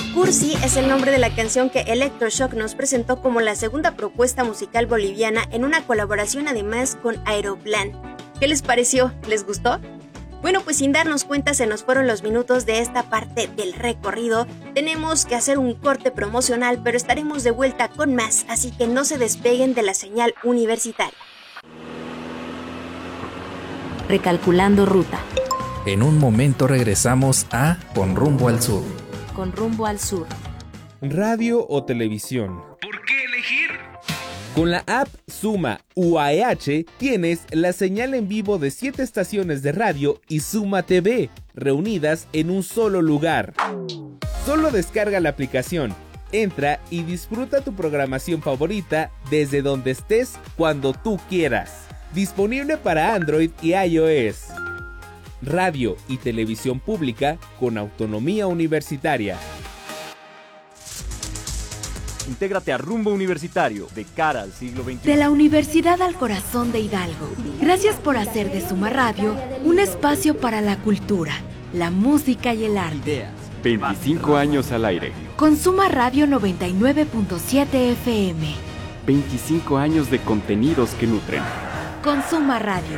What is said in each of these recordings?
Cursi es el nombre de la canción que Electroshock nos presentó como la segunda propuesta musical boliviana en una colaboración además con Aeroplan. ¿Qué les pareció? ¿Les gustó? Bueno, pues sin darnos cuenta se nos fueron los minutos de esta parte del recorrido. Tenemos que hacer un corte promocional, pero estaremos de vuelta con más, así que no se despeguen de la señal universitaria. Recalculando ruta. En un momento regresamos a Con Rumbo al Sur. Con rumbo al sur. Radio o televisión. ¿Por qué elegir? Con la app Suma UAEH tienes la señal en vivo de 7 estaciones de radio y Suma TV, reunidas en un solo lugar. Solo descarga la aplicación, entra y disfruta tu programación favorita desde donde estés cuando tú quieras. Disponible para Android y iOS. Radio y televisión pública con autonomía universitaria. Intégrate a Rumbo Universitario, de cara al siglo XXI. De la Universidad al Corazón de Hidalgo. Gracias por hacer de Suma Radio un espacio para la cultura, la música y el arte. 25 años al aire. Con Suma Radio 99.7 FM. 25 años de contenidos que nutren. Con Suma Radio.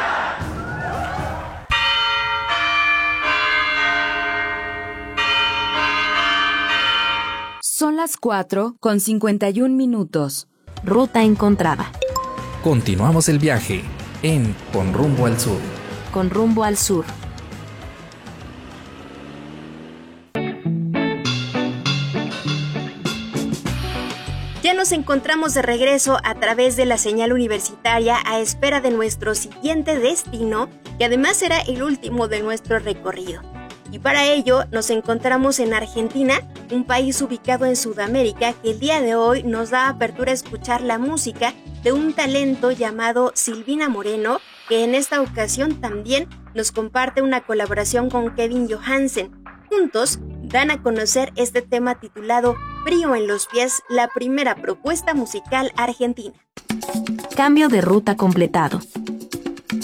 Son las 4:51. Ruta encontrada. Continuamos el viaje en Con Rumbo al Sur. Con rumbo al sur. Ya nos encontramos de regreso a través de la señal universitaria a espera de nuestro siguiente destino, que además será el último de nuestro recorrido. Y para ello nos encontramos en Argentina, un país ubicado en Sudamérica que el día de hoy nos da apertura a escuchar la música de un talento llamado Silvina Moreno, que en esta ocasión también nos comparte una colaboración con Kevin Johansen. Juntos dan a conocer este tema titulado Frío en los pies, la primera propuesta musical argentina. Cambio de ruta completado.